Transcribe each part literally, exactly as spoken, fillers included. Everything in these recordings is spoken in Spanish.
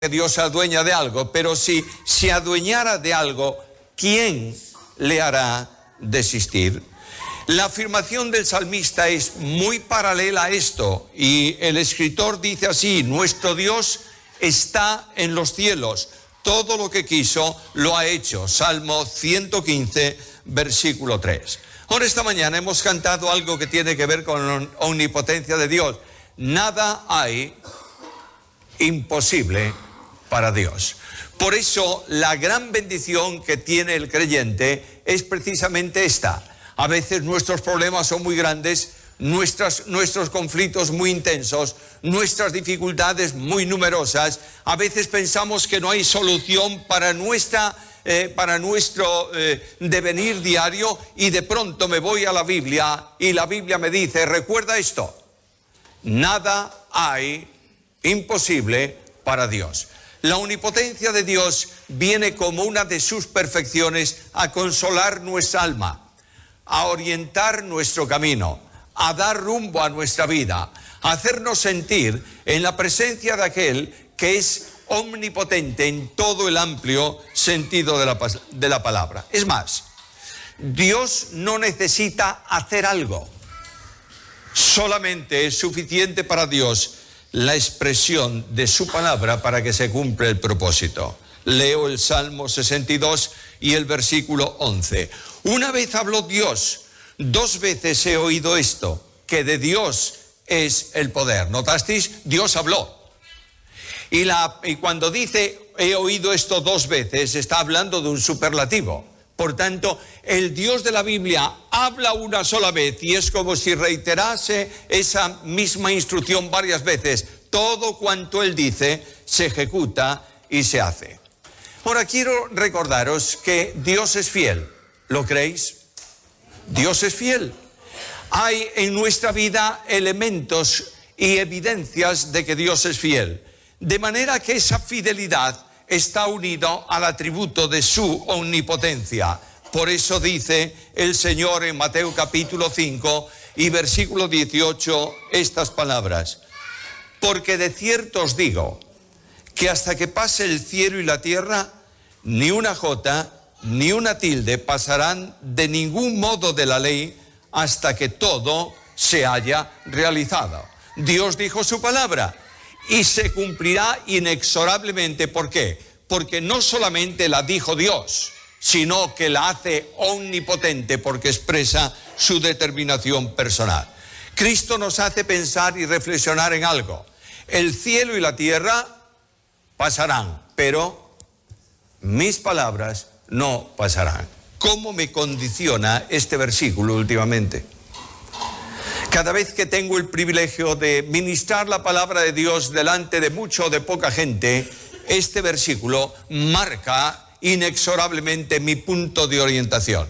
que Dios se adueña de algo, pero si se adueñara de algo, ¿quién le hará desistir? La afirmación del salmista es muy paralela a esto, y el escritor dice así: nuestro Dios está en los cielos, todo lo que quiso lo ha hecho. Salmo ciento quince, versículo tres. Ahora, esta mañana hemos cantado algo que tiene que ver con la omnipotencia de Dios. Nada hay imposible para Dios. Por eso, la gran bendición que tiene el creyente es precisamente esta. A veces nuestros problemas son muy grandes, nuestras, nuestros conflictos muy intensos, nuestras dificultades muy numerosas. A veces pensamos que no hay solución para nuestra Eh, para nuestro eh, devenir diario, y de pronto me voy a la Biblia y la Biblia me dice: recuerda esto, nada hay imposible para Dios. La omnipotencia de Dios viene como una de sus perfecciones a consolar nuestra alma, a orientar nuestro camino, a dar rumbo a nuestra vida, a hacernos sentir en la presencia de aquel que es omnipotente en todo el amplio sentido de la, de la palabra. Es más, Dios no necesita hacer algo. Solamente es suficiente para Dios la expresión de su palabra para que se cumpla el propósito. Leo el Salmo sesenta y dos y el versículo once. Una vez habló Dios, dos veces he oído esto, que de Dios es el poder. ¿Notasteis? Dios habló. Y, la, y cuando dice he oído esto dos veces, está hablando de un superlativo. Por tanto, el Dios de la Biblia habla una sola vez y es como si reiterase esa misma instrucción varias veces. Todo cuanto Él dice se ejecuta y se hace. Ahora quiero recordaros que Dios es fiel. ¿Lo creéis? Dios es fiel. Hay en nuestra vida elementos y evidencias de que Dios es fiel. De manera que esa fidelidad está unida al atributo de su omnipotencia. Por eso dice el Señor en Mateo capítulo cinco y versículo dieciocho estas palabras: porque de cierto os digo que hasta que pase el cielo y la tierra, ni una jota ni una tilde pasarán de ningún modo de la ley hasta que todo se haya realizado. Dios dijo su palabra y se cumplirá inexorablemente. ¿Por qué? Porque no solamente la dijo Dios, sino que la hace omnipotente porque expresa su determinación personal. Cristo nos hace pensar y reflexionar en algo. El cielo y la tierra pasarán, pero mis palabras no pasarán. ¿Cómo me condiciona este versículo últimamente? Cada vez que tengo el privilegio de ministrar la palabra de Dios delante de mucha o de poca gente, este versículo marca inexorablemente mi punto de orientación.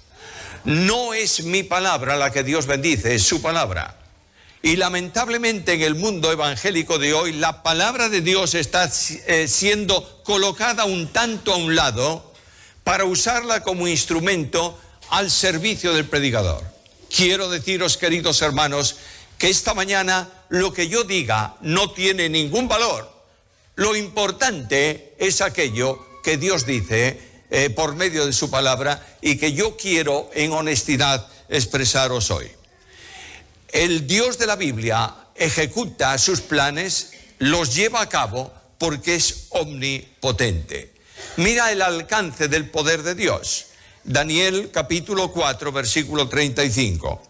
No es mi palabra la que Dios bendice, es su palabra. Y lamentablemente en el mundo evangélico de hoy, la palabra de Dios está eh, siendo colocada un tanto a un lado para usarla como instrumento al servicio del predicador. Quiero deciros, queridos hermanos, que esta mañana lo que yo diga no tiene ningún valor. Lo importante es aquello que Dios dice eh, por medio de su palabra y que yo quiero en honestidad expresaros hoy. El Dios de la Biblia ejecuta sus planes, los lleva a cabo porque es omnipotente. Mira el alcance del poder de Dios. Daniel capítulo cuatro, versículo treinta y cinco.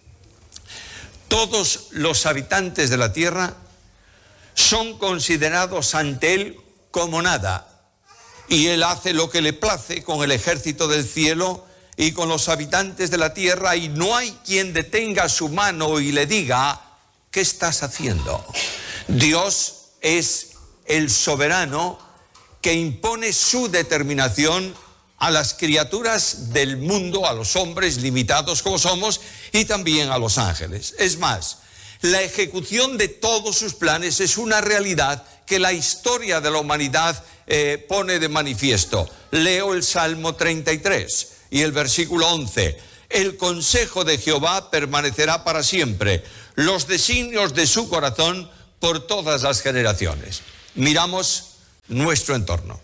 Todos los habitantes de la tierra son considerados ante él como nada, y él hace lo que le place con el ejército del cielo y con los habitantes de la tierra, y no hay quien detenga su mano y le diga: ¿qué estás haciendo? Dios es el soberano que impone su determinación a las criaturas del mundo, a los hombres limitados como somos, y también a los ángeles. Es más, la ejecución de todos sus planes es una realidad que la historia de la humanidad eh, pone de manifiesto. Leo el Salmo treinta y tres y el versículo once. El consejo de Jehová permanecerá para siempre, los designios de su corazón por todas las generaciones. Miramos nuestro entorno.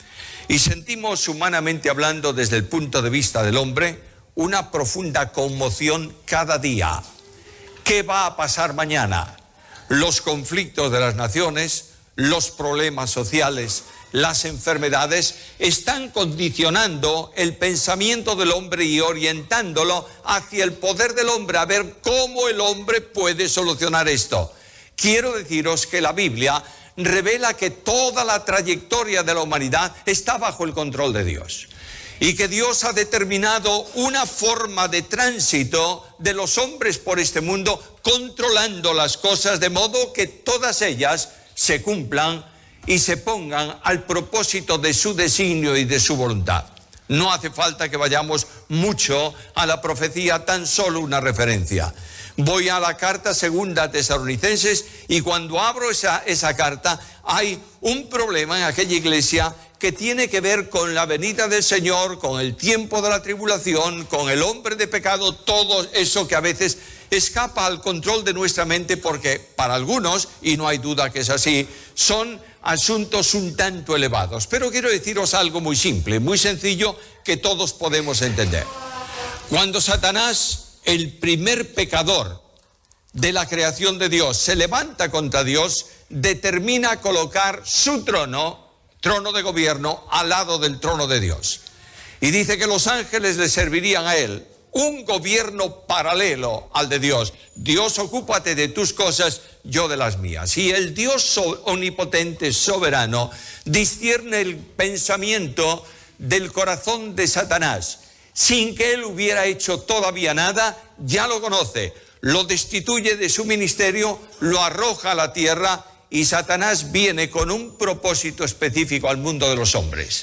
Y sentimos, humanamente hablando, desde el punto de vista del hombre, una profunda conmoción cada día. ¿Qué va a pasar mañana? Los conflictos de las naciones, los problemas sociales, las enfermedades están condicionando el pensamiento del hombre y orientándolo hacia el poder del hombre, a ver cómo el hombre puede solucionar esto. Quiero deciros que la Biblia revela que toda la trayectoria de la humanidad está bajo el control de Dios y que Dios ha determinado una forma de tránsito de los hombres por este mundo, controlando las cosas de modo que todas ellas se cumplan y se pongan al propósito de su designio y de su voluntad. No hace falta que vayamos mucho a la profecía, tan solo una referencia. Voy a la carta segunda a Tesalonicenses y cuando abro esa, esa carta hay un problema en aquella iglesia que tiene que ver con la venida del Señor, con el tiempo de la tribulación, con el hombre de pecado, todo eso que a veces escapa al control de nuestra mente porque para algunos, y no hay duda que es así, son asuntos un tanto elevados. Pero quiero deciros algo muy simple, muy sencillo, que todos podemos entender. Cuando Satanás, el primer pecador de la creación de Dios, se levanta contra Dios, determina colocar su trono, trono de gobierno, al lado del trono de Dios. Y dice que los ángeles le servirían a él, un gobierno paralelo al de Dios. Dios, ocúpate de tus cosas, yo de las mías. Y el Dios omnipotente, soberano, discierne el pensamiento del corazón de Satanás. Sin que él hubiera hecho todavía nada, ya lo conoce, lo destituye de su ministerio, lo arroja a la tierra y Satanás viene con un propósito específico al mundo de los hombres.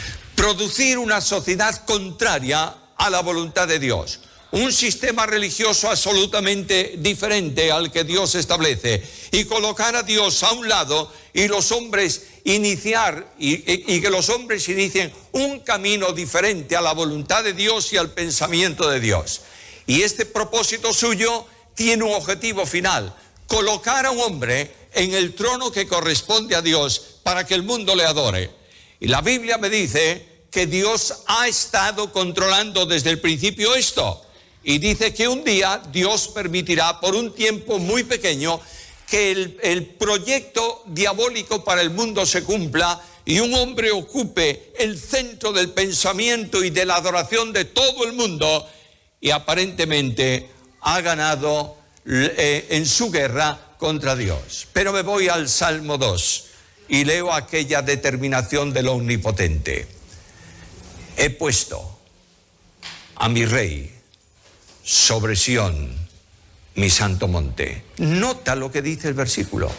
Producir una sociedad contraria a la voluntad de Dios, un sistema religioso absolutamente diferente al que Dios establece y colocar a Dios a un lado y los hombres iniciar y, y, y que los hombres inicien un camino diferente a la voluntad de Dios y al pensamiento de Dios. Y este propósito suyo tiene un objetivo final: colocar a un hombre en el trono que corresponde a Dios para que el mundo le adore. Y la Biblia me dice que Dios ha estado controlando desde el principio esto. Y dice que un día Dios permitirá por un tiempo muy pequeño que el, el proyecto diabólico para el mundo se cumpla y un hombre ocupe el centro del pensamiento y de la adoración de todo el mundo y aparentemente ha ganado eh, en su guerra contra Dios. Pero me voy al Salmo dos y leo aquella determinación del Omnipotente. He puesto a mi rey sobre Sión, mi santo monte. Nota lo que dice el versículo.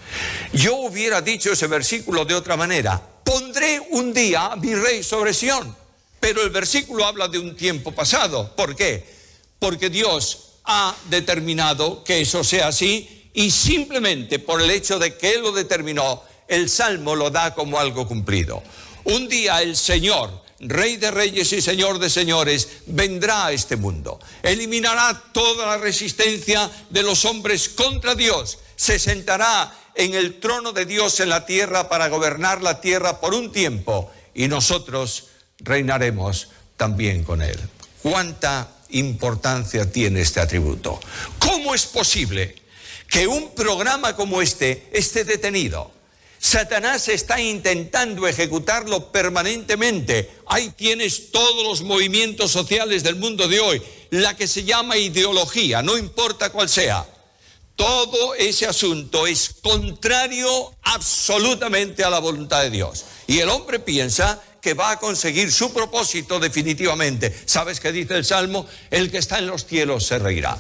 Yo hubiera dicho ese versículo de otra manera. Pondré un día a mi rey sobre Sión. Pero el versículo habla de un tiempo pasado. ¿Por qué? Porque Dios ha determinado que eso sea así y simplemente por el hecho de que Él lo determinó, el Salmo lo da como algo cumplido. Un día el Señor, Rey de reyes y Señor de señores, vendrá a este mundo. Eliminará toda la resistencia de los hombres contra Dios. Se sentará en el trono de Dios en la tierra para gobernar la tierra por un tiempo. Y nosotros reinaremos también con Él. ¿Cuánta importancia tiene este atributo? ¿Cómo es posible que un programa como este esté detenido? Satanás está intentando ejecutarlo permanentemente. Ahí tienes todos los movimientos sociales del mundo de hoy, la que se llama ideología, no importa cuál sea. Todo ese asunto es contrario absolutamente a la voluntad de Dios. Y el hombre piensa que va a conseguir su propósito definitivamente. ¿Sabes qué dice el Salmo? El que está en los cielos se reirá.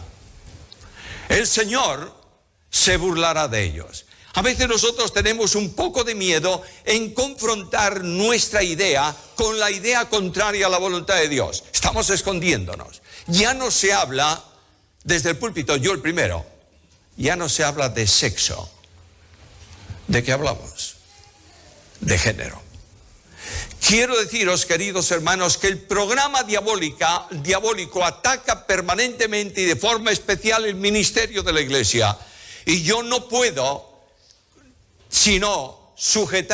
El Señor se burlará de ellos. A veces nosotros tenemos un poco de miedo en confrontar nuestra idea con la idea contraria a la voluntad de Dios. Estamos escondiéndonos. Ya no se habla, desde el púlpito, yo el primero, ya no se habla de sexo. ¿De qué hablamos? De género. Quiero deciros, queridos hermanos, que el programa diabólica, diabólico ataca permanentemente y de forma especial el ministerio de la Iglesia. Y yo no puedo sino sujetar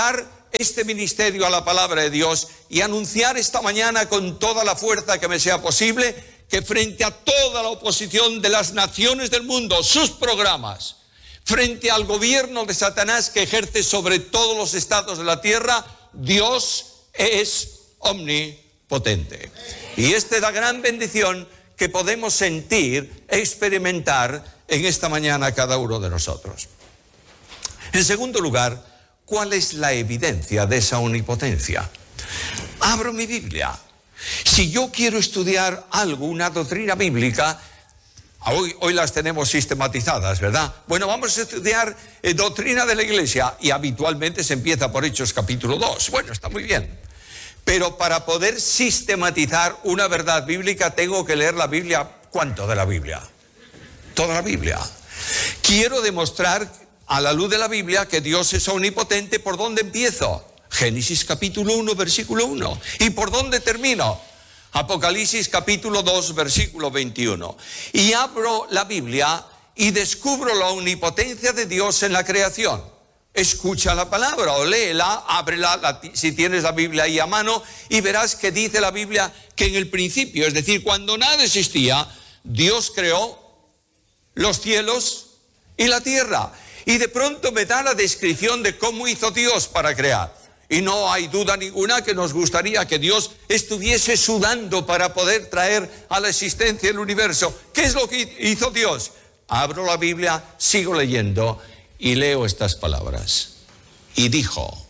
este ministerio a la palabra de Dios y anunciar esta mañana con toda la fuerza que me sea posible que frente a toda la oposición de las naciones del mundo, sus programas, frente al gobierno de Satanás que ejerce sobre todos los estados de la tierra, Dios es omnipotente. Y esta es la gran bendición que podemos sentir, experimentar en esta mañana cada uno de nosotros. En segundo lugar, ¿cuál es la evidencia de esa omnipotencia? Abro mi Biblia. Si yo quiero estudiar algo, una doctrina bíblica, hoy, hoy las tenemos sistematizadas, ¿verdad? Bueno, vamos a estudiar eh, doctrina de la Iglesia y habitualmente se empieza por Hechos capítulo dos. Bueno, está muy bien. Pero para poder sistematizar una verdad bíblica tengo que leer la Biblia. ¿Cuánto de la Biblia? Toda la Biblia. Quiero demostrar a la luz de la Biblia que Dios es omnipotente. ¿Por dónde empiezo? Génesis capítulo uno, versículo uno. ¿Y por dónde termino? Apocalipsis capítulo dos, versículo veintiuno. Y abro la Biblia y descubro la omnipotencia de Dios en la creación. Escucha la palabra o léela, ábrela la, si tienes la Biblia ahí a mano, y verás que dice la Biblia que en el principio, es decir, cuando nada existía, Dios creó los cielos y la tierra. Y de pronto me da la descripción de cómo hizo Dios para crear. Y no hay duda ninguna que nos gustaría que Dios estuviese sudando para poder traer a la existencia el universo. ¿Qué es lo que hizo Dios? Abro la Biblia, sigo leyendo y leo estas palabras. Y dijo,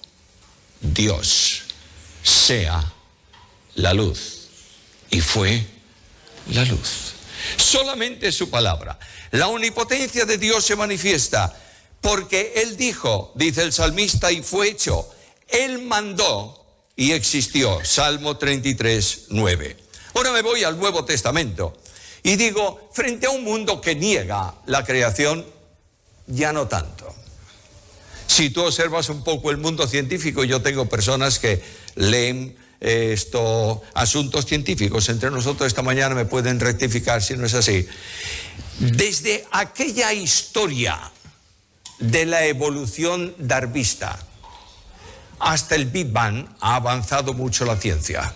Dios, sea la luz. Y fue la luz. Solamente su palabra. La omnipotencia de Dios se manifiesta porque Él dijo, dice el salmista, y fue hecho. Él mandó y existió. Salmo treinta y tres, nueve. Ahora me voy al Nuevo Testamento y digo, frente a un mundo que niega la creación, ya no tanto. Si tú observas un poco el mundo científico, yo tengo personas que leen eh, esto, asuntos científicos. Entre nosotros esta mañana me pueden rectificar si no es así. Desde aquella historia de la evolución darwinista hasta el Big Bang ha avanzado mucho la ciencia.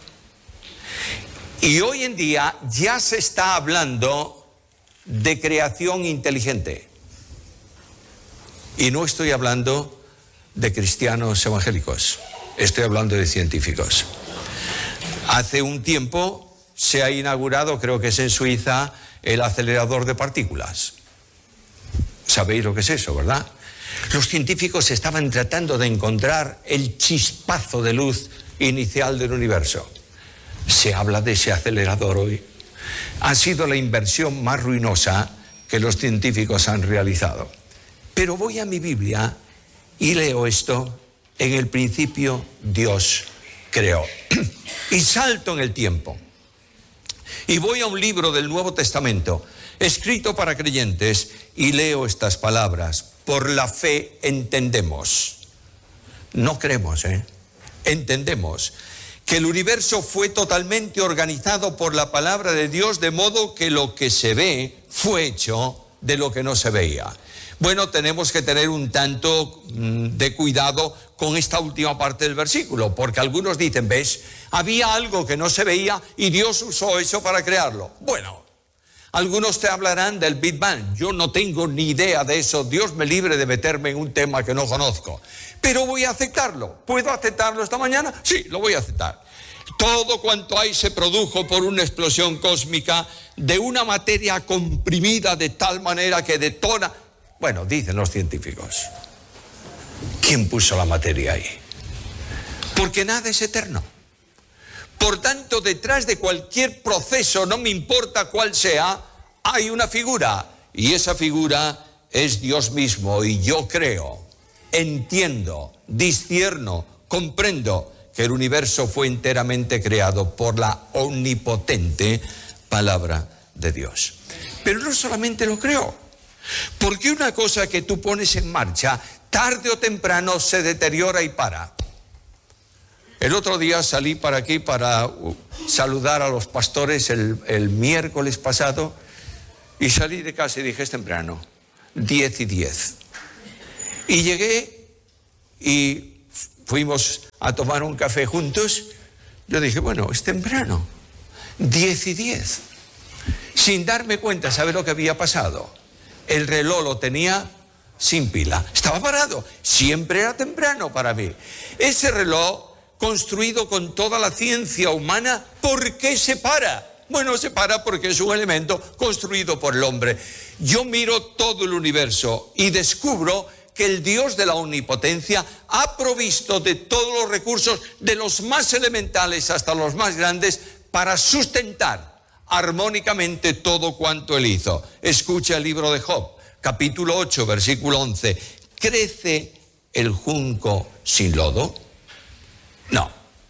Y hoy en día ya se está hablando de creación inteligente. Y no estoy hablando de cristianos evangélicos, estoy hablando de científicos. Hace un tiempo se ha inaugurado, creo que es en Suiza, el acelerador de partículas. ¿Sabéis lo que es eso, verdad? Los científicos estaban tratando de encontrar el chispazo de luz inicial del universo. Se habla de ese acelerador hoy. Ha sido la inversión más ruinosa que los científicos han realizado. Pero voy a mi Biblia y leo esto. En el principio Dios creó. Y salto en el tiempo. Y voy a un libro del Nuevo Testamento, escrito para creyentes, y leo estas palabras. Por la fe entendemos, no creemos, ¿eh? Entendemos que el universo fue totalmente organizado por la palabra de Dios, de modo que lo que se ve fue hecho de lo que no se veía. Bueno, tenemos que tener un tanto de cuidado con esta última parte del versículo, porque algunos dicen, ¿ves? Había algo que no se veía y Dios usó eso para crearlo. Bueno, algunos te hablarán del Big Bang. Yo no tengo ni idea de eso. Dios me libre de meterme en un tema que no conozco. Pero voy a aceptarlo. ¿Puedo aceptarlo esta mañana? Sí, lo voy a aceptar. Todo cuanto hay se produjo por una explosión cósmica de una materia comprimida de tal manera que detona. Bueno, dicen los científicos. ¿Quién puso la materia ahí? Porque nada es eterno. Por tanto, detrás de cualquier proceso, no me importa cuál sea, hay una figura. Y esa figura es Dios mismo. Y yo creo, entiendo, discierno, comprendo que el universo fue enteramente creado por la omnipotente palabra de Dios. Pero no solamente lo creó. Porque una cosa que tú pones en marcha, tarde o temprano se deteriora y para. El otro día salí para aquí para saludar a los pastores el, el miércoles pasado y salí de casa y dije, es temprano, diez y diez. Y llegué y fuimos a tomar un café juntos. Yo dije, bueno, es temprano, diez y diez. Sin darme cuenta, ¿sabe lo que había pasado? El reloj lo tenía sin pila, estaba parado, siempre era temprano para mí. Ese reloj, construido con toda la ciencia humana, ¿por qué se para? Bueno, se para porque es un elemento construido por el hombre. Yo miro todo el universo y descubro que el Dios de la omnipotencia ha provisto de todos los recursos, de los más elementales hasta los más grandes, para sustentar armónicamente todo cuanto él hizo. Escucha el libro de Job, capítulo ocho, versículo once. ¿Crece el junco sin lodo? No.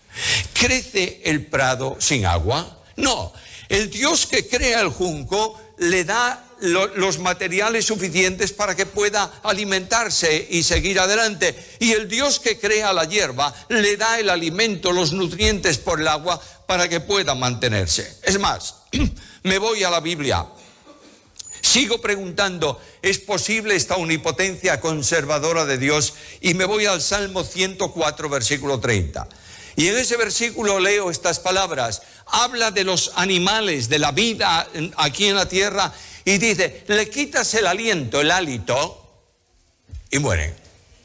¿Crece el prado sin agua? No. El Dios que crea el junco le da lo, los materiales suficientes para que pueda alimentarse y seguir adelante. Y el Dios que crea la hierba le da el alimento, los nutrientes por el agua para que pueda mantenerse. Es más, me voy a la Biblia. Sigo preguntando, ¿es posible esta omnipotencia conservadora de Dios? Y me voy al Salmo ciento cuatro, versículo treinta. Y en ese versículo leo estas palabras. Habla de los animales, de la vida aquí en la tierra, y dice, le quitas el aliento, el hálito, y mueren.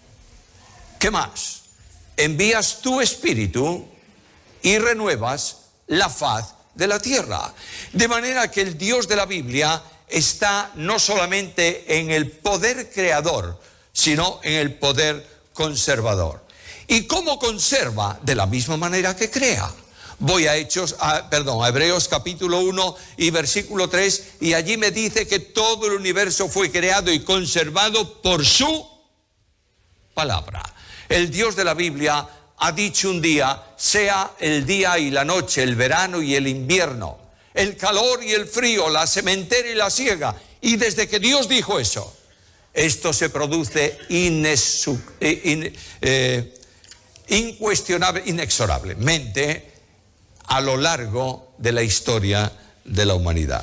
¿Qué más? Envías tu espíritu y renuevas la faz de la tierra. De manera que el Dios de la Biblia está no solamente en el poder creador, sino en el poder conservador. ¿Y cómo conserva? De la misma manera que crea. Voy a Hechos, a, perdón, a Hebreos capítulo uno y versículo tres, y allí me dice que todo el universo fue creado y conservado por su palabra. El Dios de la Biblia ha dicho un día, sea el día y la noche, el verano y el invierno, el calor y el frío, la sementera y la siega. Y desde que Dios dijo eso, esto se produce inesu, eh, in, eh, incuestionable, inexorablemente a lo largo de la historia de la humanidad.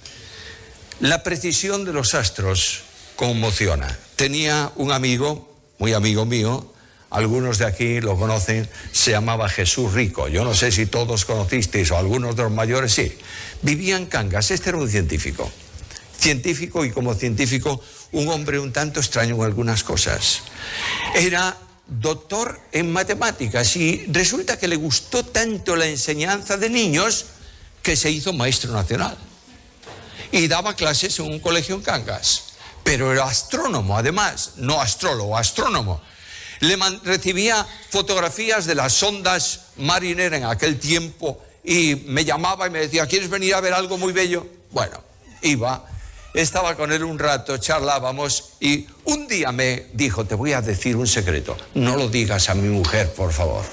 La precisión de los astros conmociona. Tenía un amigo, muy amigo mío, algunos de aquí lo conocen, se llamaba Jesús Rico. Yo no sé si todos conocisteis o algunos de los mayores, sí. Vivía en Cangas, este era un científico. Científico y como científico, un hombre un tanto extraño en algunas cosas. Era doctor en matemáticas y resulta que le gustó tanto la enseñanza de niños que se hizo maestro nacional. Y daba clases en un colegio en Cangas. Pero era astrónomo, además, no astrólogo, astrónomo. Le recibía fotografías de las sondas marineras en aquel tiempo y me llamaba y me decía, ¿quieres venir a ver algo muy bello? Bueno, iba, estaba con él un rato, charlábamos y un día me dijo, te voy a decir un secreto, no lo digas a mi mujer, por favor.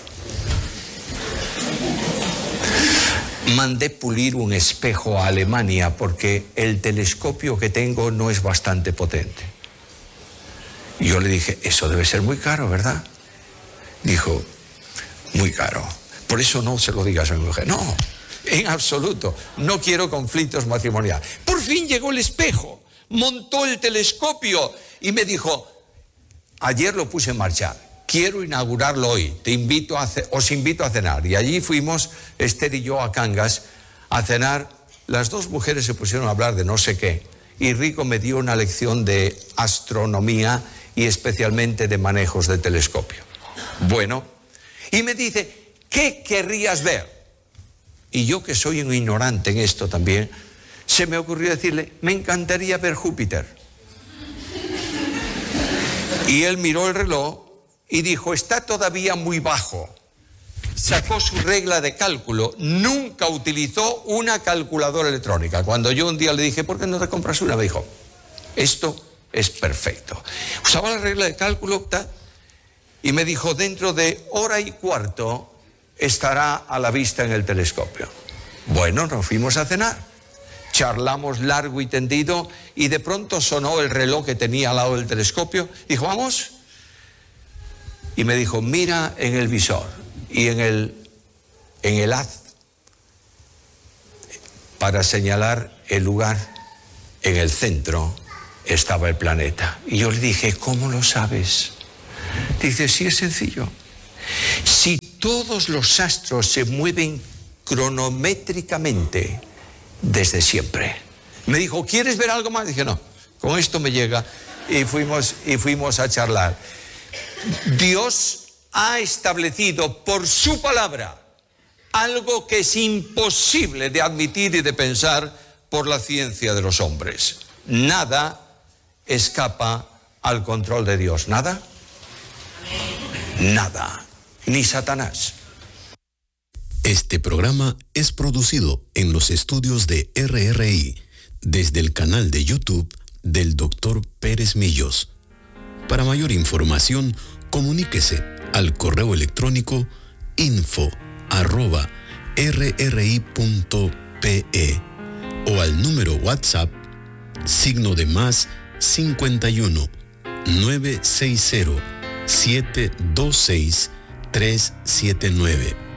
Mandé pulir un espejo a Alemania porque el telescopio que tengo no es bastante potente. Y yo le dije, eso debe ser muy caro, ¿verdad? Dijo, muy caro. Por eso no se lo digas a mi mujer. No, en absoluto. No quiero conflictos matrimoniales. Por fin llegó el espejo, montó el telescopio y me dijo, ayer lo puse en marcha, quiero inaugurarlo hoy, te invito a os invito a cenar. Y allí fuimos, Esther y yo, a Cangas, a cenar. Las dos mujeres se pusieron a hablar de no sé qué. Y Rico me dio una lección de astronomía y especialmente de manejos de telescopio. Bueno, y me dice, ¿qué querrías ver? Y yo, que soy un ignorante en esto también, se me ocurrió decirle, me encantaría ver Júpiter. Y él miró el reloj y dijo, está todavía muy bajo. Sacó su regla de cálculo, nunca utilizó una calculadora electrónica. Cuando yo un día le dije, ¿por qué no te compras una? Me dijo, esto es perfecto. Usaba la regla de cálculo y me dijo, dentro de hora y cuarto estará a la vista en el telescopio. Bueno, nos fuimos a cenar, charlamos largo y tendido y de pronto sonó el reloj que tenía al lado del telescopio. Dijo, vamos. Y me dijo, mira en el visor y en el, en el haz para señalar el lugar en el centro estaba el planeta. Y yo le dije, ¿cómo lo sabes? Dice, sí, es sencillo. Si todos los astros se mueven cronométricamente desde siempre. Me dijo, ¿quieres ver algo más? Dije, no, con esto me llega. Y fuimos, y fuimos a charlar. Dios ha establecido por su palabra algo que es imposible de admitir y de pensar por la ciencia de los hombres. Nada escapa al control de Dios. ¿Nada? Nada. Ni Satanás. Este programa es producido en los estudios de R R I desde el canal de YouTube del doctor Pérez Millos. Para mayor información, comuníquese al correo electrónico info arroba rri punto pe o al número WhatsApp signo de más cincuenta y uno, novecientos sesenta, setecientos veintiséis, trescientos setenta y nueve.